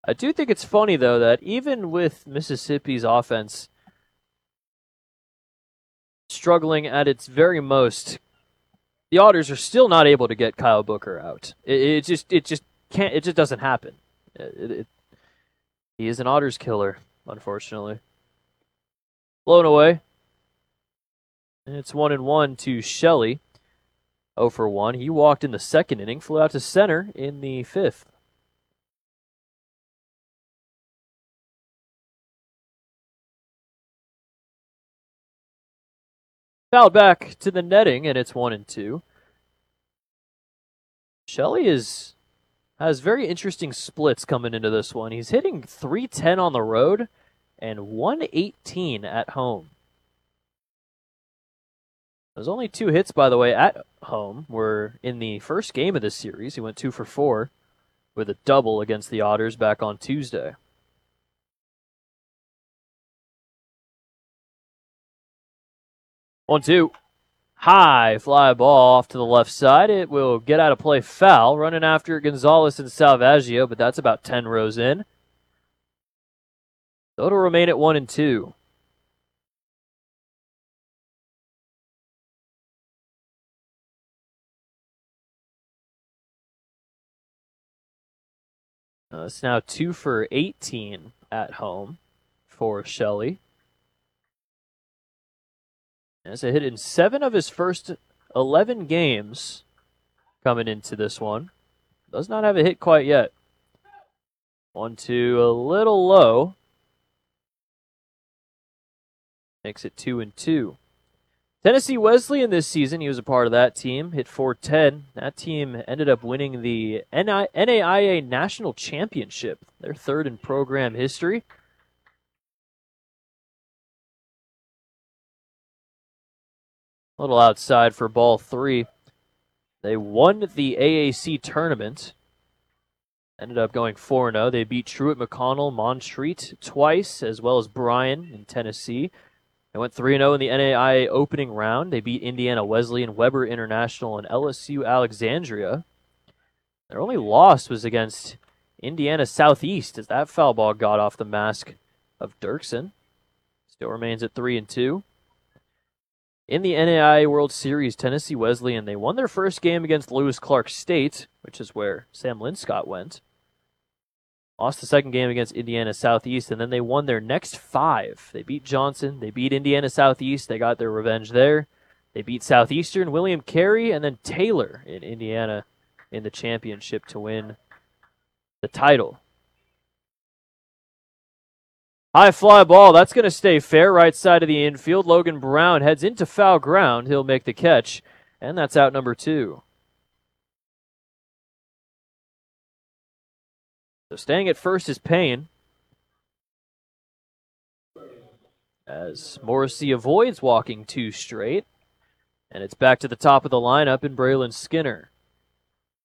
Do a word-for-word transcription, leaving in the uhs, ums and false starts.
I do think it's funny, though, that even with Mississippi's offense struggling at its very most, the Otters are still not able to get Kyle Booker out. It, it just, it just can't, it just doesn't happen. It, it, he is an Otters killer, unfortunately. Blown away. And it's one and one to Shelley. oh for one. He walked in the second inning, flew out to center in the fifth. Fouled back to the netting, and it's one and two. Shelley is has very interesting splits coming into this one. He's hitting three ten on the road and one eighteen at home. There's only two hits, by the way, at home. Were in the first game of this series. He went two for four with a double against the Otters back on Tuesday. One, two. High fly ball off to the left side. It will get out of play foul. Running after Gonzalez and Salvaggio, but that's about ten rows in. So it'll remain at one and two. Uh, it's now two for eighteen at home for Shelley. As a hit in seven of his first eleven games coming into this one. Does not have a hit quite yet. One, two, a little low. Makes it two and two. Tennessee Wesleyan this season, he was a part of that team, hit four ten. That team ended up winning the N A I A National Championship, their third in program history. A little outside for ball three. They won the A A C tournament. Ended up going four and oh. They beat Truett McConnell, Montreat twice, as well as Bryan in Tennessee. They went three and oh in the N A I A opening round. They beat Indiana Wesleyan, Weber International, and L S U Alexandria. Their only loss was against Indiana Southeast, as that foul ball got off the mask of Dirksen. Still remains at three and two. In the N A I A World Series, Tennessee Wesleyan, they won their first game against Lewis Clark State, which is where Sam Linscott went. Lost the second game against Indiana Southeast, and then they won their next five. They beat Johnson, they beat Indiana Southeast, they got their revenge there. They beat Southeastern, William Carey, and then Taylor in Indiana in the championship to win the title. High fly ball, that's going to stay fair, right side of the infield. Logan Brown heads into foul ground. He'll make the catch, and that's out number two. So staying at first is Payne, as Morrissey avoids walking two straight, and it's back to the top of the lineup in Braylon Skinner.